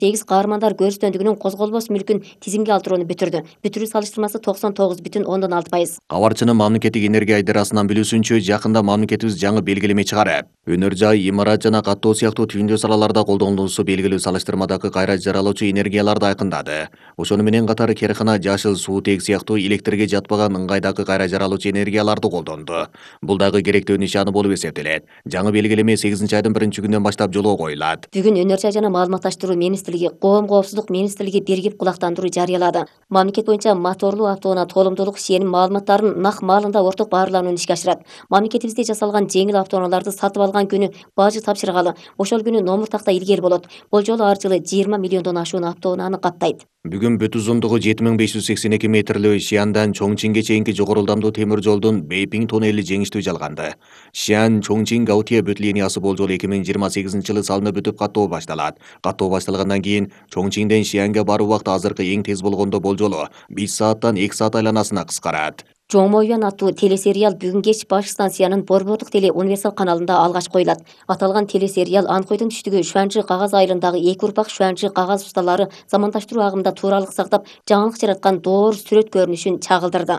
8 каармандар көрүстөндүгүнүн козголбос мүлкүн тизимгеалтырууну бүтүрдү. Бүтүрүү салыштырмасы 99,6%. Кабарчынын мамлекеттик энергия идарасынан билүүсүнчө, жакында мамлекетибиз жаңы белгилеме чыгарып, өнөр жай, имарат жана каттоо сыяктуу түйүндүү салаларда колдонулуусу белгилүү салыштырмадагы кайра жаралуучу энергияларды айкындады. Ошону менен катар керекана, жашыл, суутек сыяктуу электрге жатпаган ыңгайдагы кайра жаралуучу энергияларды колдонду. Бул дагы керектөө нишаны болуп эсептелет. Жаңы белгилеме 8-айдын 1-күнүнөн баштап жолго коюлат. Бүгүн өнөр жай жана маалыматташтыруу министрлиги, коом коопсуздук министрлиги биригип кулактандыруу жарыялады. Мамлекет боюнча моторлуу автоунаа толумдуулук сеним маалыматтарын нак маалында орток баарыланууну ишке ашырат. Мамлекетибизде жасалган жеңил автоунааларды сатып алган күнү бажы тапшыргалы, ошол күнү номур такта илгери болот. Болжолу ар жылы 20 миллиондон ашуун автоунааны каптайт. Бүгүн бүт узундугу 7582 метрлүү Шиандан Чоңчинге чейинки жогору ылдамдуу темир жолдун Бейпиң тоннели жеңиштүү жалганды. Шиан Чоңчин Гаутие бүт линиясы болжолу 2028-жылы салынып бүтүп каттоо башталат. Каттоо башталгандан кийин Чоңчиңден Шианга баруу убакыты азыркы эң тез болгондо болжолу 5 сааттан 2 саат айланасына кыскарат. Чоң Моюан аттуу телесериал бүгүн кеч баш станциянын Борбордук теле универсал каналында алгач коюлат. Аталган телесериал Анкойдун түштүгү Шуанчжы кагаз айылындагы эки урпак Шуанчжы кагазусталары замандаштыруу агымында тууралык сактап, жаңылык жараткан доор сүрөт көрүнүшүн чагылдырды.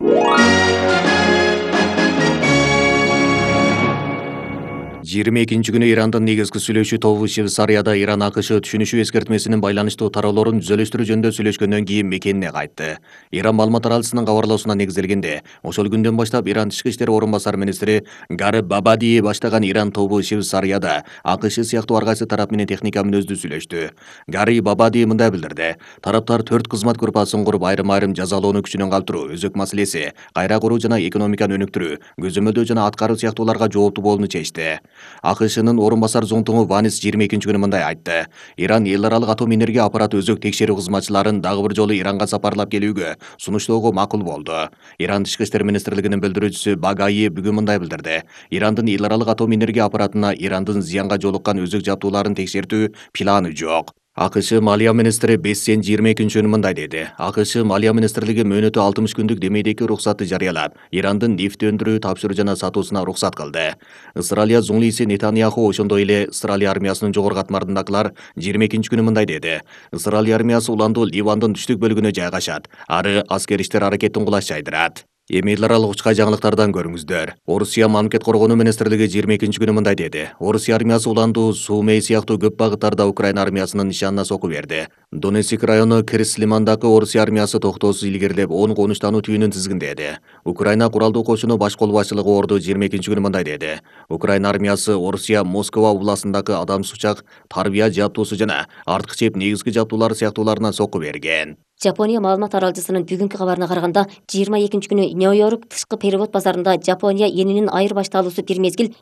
22-күнү Ирандын негизги сүйлөшүү тобу Швейцарияда Иран АКШ түшүнүшүү эскертмесинин байланыштуу таралоорун түзөлүштүрүү жөнүндө сүйлөшкөндөн кийин мекенине кайтты. Иран маалымат аралчысынын кабарлоосуна негизделгенде, ошол күндөн баштап Иран тышкы иштер орун басар министри Гариб Бабади баштаган Иран тобу Швейцарияда АКШ сыяктуу ар кайсы тарап менен техника мүнөздүү сүйлөштү. Гариб Бабади мындай билдирди: тараптар 4 кызмат группасын куруп, айрым жазалоону күчүнөн калтыруу, өзөк маселеси, кайра куруу жана экономиканы өнүктүрүү, көзөмөлдөө жана аткаруу сыяктууларга жооптуу болууну чечти. АКШнын орун басар зоңтугу Ванис 22-күнү мындай айтты: Иран эл аралык атом энергия аппараты өзөк текшерүү кызматчыларын дагы бир жолу Иранга сапарлап келүүгө сунуштоого макул болду. Иран тышкы иштер министрлигинин билдирүүчүсү Багаи бүгүн мындай билдирди: Ирандын эл аралык атом энергия аппаратына Ирандын зыянга жолуккан өзөк жабдууларын текшертүү планы жок. АКШ Малия министри Бессен 22-күнү мындай деди: АКШ Малия министрлиги мөөнөтү 60 күндүк демейдеги уруксатты жарыялап, Ирандын нефть өндүрүү, тапшыруу жана сатуусуна уруксат кылды. Ысыралия зуңлийси Нетаньяху, ошондой эле Ысыралия армиясынын жогорку катмарындагылар 22-күнү мындай деди: Ысыралия армиясы уланду Ливандын түштүк бөлүгүнө жайгашат, ары аскер иштер аракеттин кулаш жайдырат. Эми эл аралык учкай жаңылыктардан көрүңүздөр. Орусия мамлекет коргонуу министрлиги 22-күнү мындай деди: Орусия армиясы уланду Сумей сыяктуу көп багыттарда Украина армиясынын нишанына соку берди. Донецк району Крис лимандагы Орусия армиясы токтоосуз илгерилеп, 10 конуштануу түйүнүн тизгиндеди. Украина куралдуу кошуну баш кол башчылыгы Орду 22-күнү мындай деди: Украина армиясы Орусия Москва областындагы адамсыз учак, тарбия жабдуусу жана арткы чеп негизги жабдуулары сыяктууларына соку берген. Жапония маалымат аралчысынын бүгүнкү кабарына караганда, 22-күнү Нью-Йорк тышкы перевод базарында Жапония йенинин айырбашталуусу бир мезгил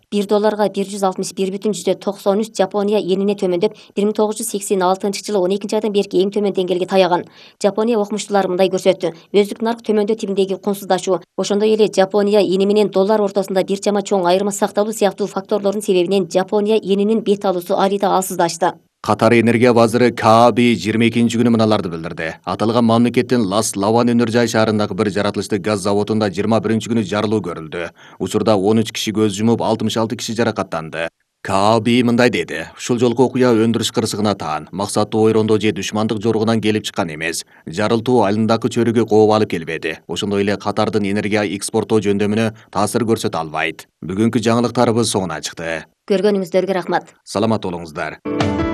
$1.161,93 Жапония йенине төмөндөп, 1986-жылы 12-айдан берки эң төмөн деңгээлге таяган. Жапония окумуштуулары мындай көрсөттү: өздүк нарк төмөндөө типиндеги кунсуздашуу, ошондой эле Жапония йени менен доллар ортосунда бир жама чоң айырма сакталуу сыяктуу факторлордун себебинен Жапония йенинин бет алуусу али да алсыздашты. Катар энергия вазыры Кааби 22-күнү мыналарды билдирди: аталган мамлекеттин Лас Лаван өнөр жай шаарындагы бир жаратылыштык газ заводунда 21-күнү жарылуу көрүлдү. Учурда 13 киши көз жумуп, 66 киши жаракаттанды. Кааби мындай деди: ушул жолку окуя өндүрүш кырсыгына таан, максаттуу ойрондоо же душмандык жоругунан келип чыккан эмес. Жарылтуу айылындагы чөйрөгө кооп алып келбеди. Ошондой эле Катардын энергия экспорттоо жөндөмүнө таасир көрсөтө албайт. Бүгүнкү жаңылыктарыбыз соңуна чыкты. Көргөнүңүздөргө рахмат. Саламат болуңуздар.